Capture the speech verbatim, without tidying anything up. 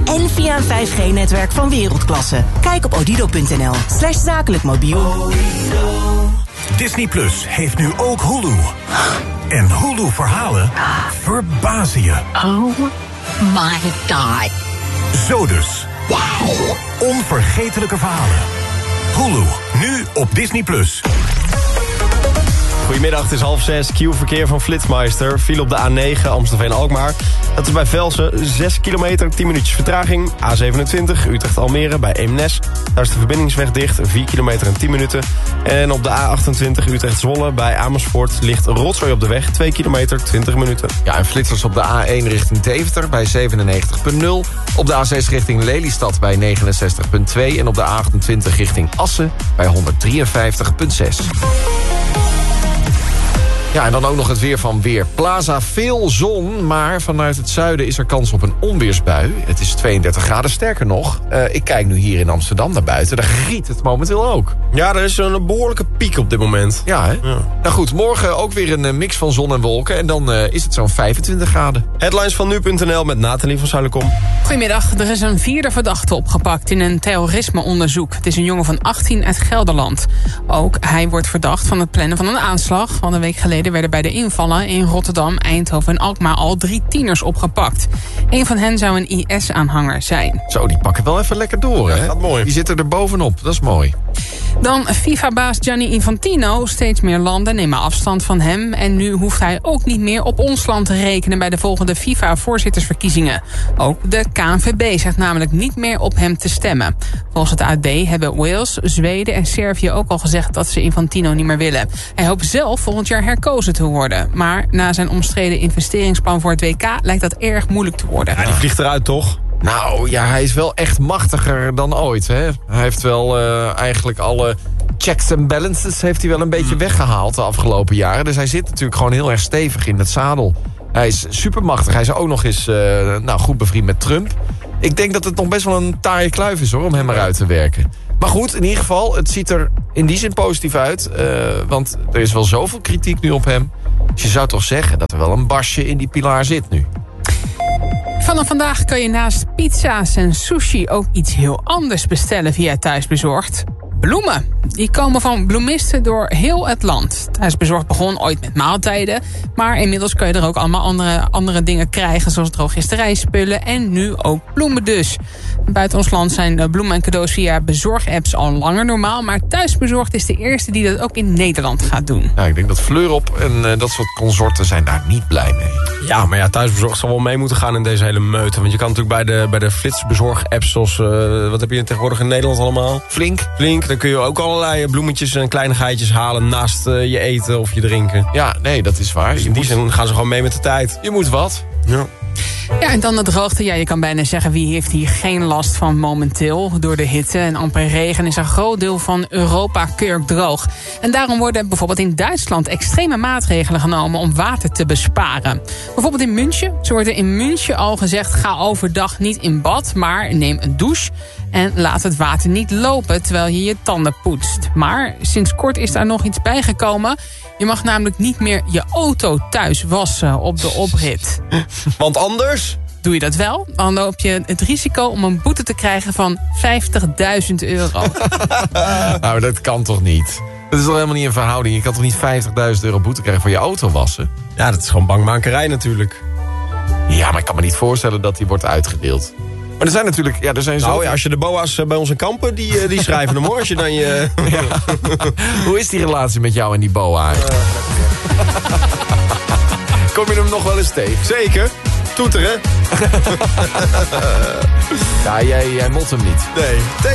en via een vijf G-netwerk van wereldklasse. Kijk op odido.nl slash zakelijk mobiel. Disney Plus heeft nu ook Hulu. En Hulu-verhalen verbazen je. Oh my god. Zo dus. Wow. Onvergetelijke verhalen. Hulu, nu op Disney Plus. Goedemiddag, het is half zes. Q-verkeer van Flitsmeister. Viel op de A negen Amstelveen-Alkmaar. Dat is bij Velsen zes kilometer, tien minuutjes vertraging. A zevenentwintig Utrecht-Almere bij Eemnes. Daar is de verbindingsweg dicht, vier kilometer en tien minuten. En op de A achtentwintig Utrecht-Zwolle bij Amersfoort ligt rotzooi op de weg. twee kilometer, twintig minuten. Ja, en flitsers op de A één richting Deventer bij zevenennegentig komma nul. Op de A zes richting Lelystad bij negenenzestig komma twee. En op de A achtentwintig richting Assen bij honderddrieënvijftig komma zes. Ja, en dan ook nog het weer van Weerplaza. Veel zon, maar vanuit het zuiden is er kans op een onweersbui. Het is tweeëndertig graden, sterker nog. Uh, ik kijk nu hier in Amsterdam naar buiten. Daar giet het momenteel ook. Ja, er is een behoorlijke piek op dit moment. Ja, hè? Ja. Nou goed, morgen ook weer een mix van zon en wolken. En dan uh, is het zo'n vijfentwintig graden. Headlines van nu punt n l met Nathalie van Zuilenkom. Goedemiddag, er is een vierde verdachte opgepakt in een terrorismeonderzoek. Het is een jongen van achttien uit Gelderland. Ook hij wordt verdacht van het plannen van een aanslag. Want een week geleden werden bij de invallen in Rotterdam, Eindhoven en Alkmaar al drie tieners opgepakt. Een van hen zou een I S-aanhanger zijn. Zo, die pakken wel even lekker door, hè? Ja, gaat mooi. Die zitten er bovenop, dat is mooi. Dan FIFA-baas Gianni Infantino. Steeds meer landen nemen afstand van hem. En nu hoeft hij ook niet meer op ons land te rekenen bij de volgende FIFA-voorzittersverkiezingen. Ook de K N V B zegt namelijk niet meer op hem te stemmen. Volgens het A D hebben Wales, Zweden en Servië ook al gezegd dat ze Infantino niet meer willen. Hij hoopt zelf volgend jaar herkozen te worden. Maar na zijn omstreden investeringsplan voor het W K lijkt dat erg moeilijk te worden. Ja, die vliegt eruit toch? Nou ja, hij is wel echt machtiger dan ooit. Hè? Hij heeft wel uh, eigenlijk alle checks en balances heeft hij wel een beetje weggehaald de afgelopen jaren. Dus hij zit natuurlijk gewoon heel erg stevig in het zadel. Hij is supermachtig. Hij is ook nog eens uh, nou, goed bevriend met Trump. Ik denk dat het nog best wel een taaie kluif is hoor, om hem eruit te werken. Maar goed, in ieder geval, het ziet er in die zin positief uit. Uh, want er is wel zoveel kritiek nu op hem. Dus je zou toch zeggen dat er wel een barsje in die pilaar zit nu. Vanaf vandaag kan je naast pizza's en sushi ook iets heel anders bestellen via Thuisbezorgd. Bloemen. Die komen van bloemisten door heel het land. Thuisbezorgd begon ooit met maaltijden. Maar inmiddels kun je er ook allemaal andere, andere dingen krijgen. Zoals drogisterijspullen en nu ook bloemen dus. Buiten ons land zijn bloemen en cadeaus via bezorgapps al langer normaal. Maar Thuisbezorgd is de eerste die dat ook in Nederland gaat doen. Nou, ik denk dat Fleurop en uh, dat soort consorten zijn daar niet blij mee. Ja, maar ja, Thuisbezorgd zal wel mee moeten gaan in deze hele meute. Want je kan natuurlijk bij de, bij de flitsbezorg-apps zoals... Uh, wat heb je tegenwoordig in Nederland allemaal? Flink. Flink, dan kun je ook allerlei bloemetjes en kleinigheidjes halen naast uh, je eten of je drinken. Ja, nee, dat is waar. Dus je in die moet... zin gaan ze gewoon mee met de tijd. Je moet wat. Ja. Ja, en dan de droogte. Ja, je kan bijna zeggen, wie heeft hier geen last van momenteel? Door de hitte en amper regen is een groot deel van Europa kurkdroog. En daarom worden bijvoorbeeld in Duitsland extreme maatregelen genomen om water te besparen. Bijvoorbeeld in München. Zo wordt er in München al gezegd, ga overdag niet in bad, maar neem een douche. En laat het water niet lopen terwijl je je tanden poetst. Maar sinds kort is daar nog iets bijgekomen. Je mag namelijk niet meer je auto thuis wassen op de oprit. Want anders? Doe je dat wel, dan loop je het risico om een boete te krijgen van vijftigduizend euro. Nou, dat kan toch niet? Dat is toch helemaal niet in verhouding? Je kan toch niet vijftigduizend euro boete krijgen voor je auto wassen? Ja, dat is gewoon bangmakerij natuurlijk. Ja, maar ik kan me niet voorstellen dat die wordt uitgedeeld. Maar er zijn natuurlijk... Ja, er zijn nou, zo... ja, als je de boa's bij ons in Kampen, die, die schrijven hem hoor. Als je dan je... Ja. Hoe is die relatie met jou en die boa? Uh. Kom je hem nog wel eens tegen? Zeker. Toeteren. Ja, jij, jij mot hem niet. Nee.